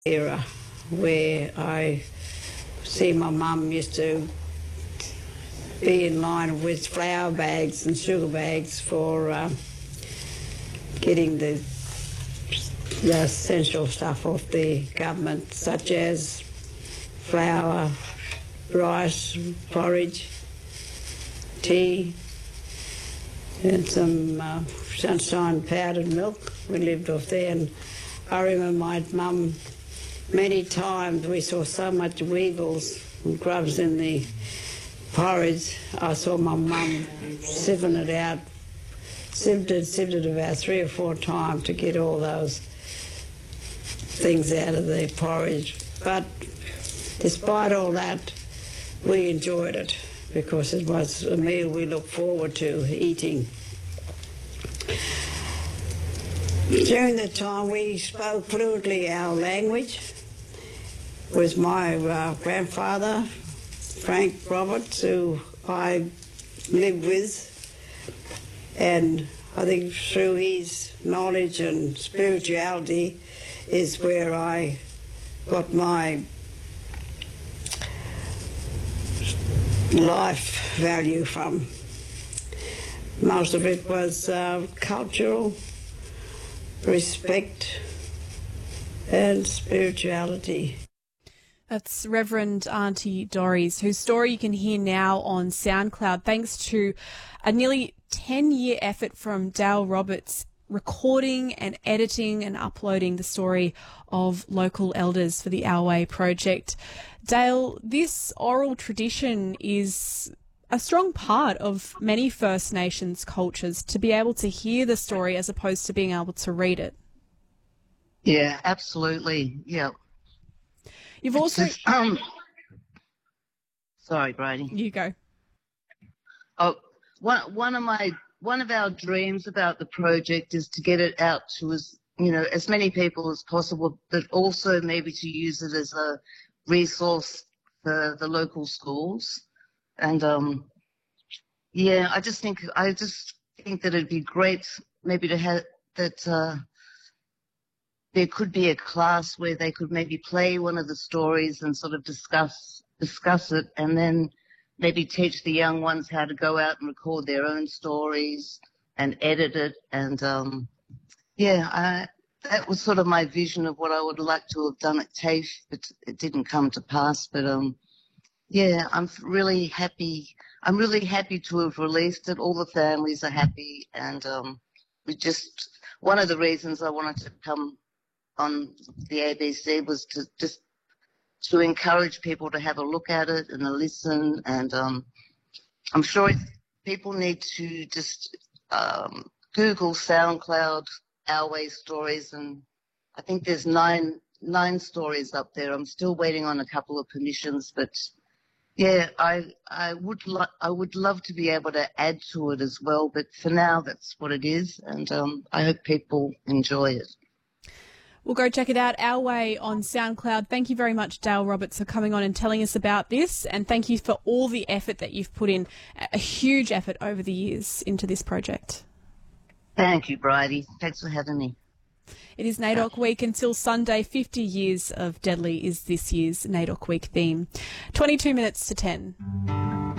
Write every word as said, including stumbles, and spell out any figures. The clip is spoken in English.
era where I see my mum used to be in line with flour bags and sugar bags for uh, getting the, the essential stuff off the government, such as flour, rice, porridge, tea, and some uh, sunshine powdered milk. We lived off there, and I remember my mum, many times we saw so much weevils and grubs in the porridge. I saw my mum sieving it out, sieved it, sieved it about three or four times to get all those things out of the porridge. But despite all that, we enjoyed it because it was a meal we looked forward to eating. During the time we spoke fluently our language was my uh, grandfather, Frank Roberts, who I lived with, and I think through his knowledge and spirituality is where I got my life value from. Most of it was uh, cultural, respect and spirituality. That's Reverend Auntie Dorries, whose story you can hear now on SoundCloud, thanks to a nearly ten-year effort from Dale Roberts recording and editing and uploading the story of local elders for the Our Way project. Dale, this oral tradition is a strong part of many First Nations cultures, to be able to hear the story as opposed to being able to read it. Yeah, absolutely. Yeah. You've also... Just, um, sorry, Brady. You go. Oh, one, one of my, one of our dreams about the project is to get it out to as, you know, as many people as possible, but also maybe to use it as a resource for the local schools. And, um, yeah, I just think, I just think that it'd be great maybe to have that, uh, there could be a class where they could maybe play one of the stories and sort of discuss, discuss it, and then maybe teach the young ones how to go out and record their own stories and edit it. And, um, yeah, I, that was sort of my vision of what I would like to have done at TAFE, but it didn't come to pass. But, um, yeah, I'm really happy. I'm really happy to have released it. All the families are happy. And um, we just, one of the reasons I wanted to come on the A B C was to just to encourage people to have a look at it and a listen. And um, I'm sure people need to just um, Google SoundCloud Our Way stories, and I think there's nine nine stories up there. I'm still waiting on a couple of permissions, but yeah, I I would lo- I would love to be able to add to it as well. But for now, that's what it is, and um, I hope people enjoy it. We'll go check it out, Our Way, on SoundCloud. Thank you very much, Dale Roberts, for coming on and telling us about this, and thank you for all the effort that you've put in, a huge effort over the years into this project. Thank you, Bridie. Thanks for having me. It is NAIDOC Week until Sunday. fifty years of Deadly is this year's NAIDOC Week theme. twenty-two minutes to ten.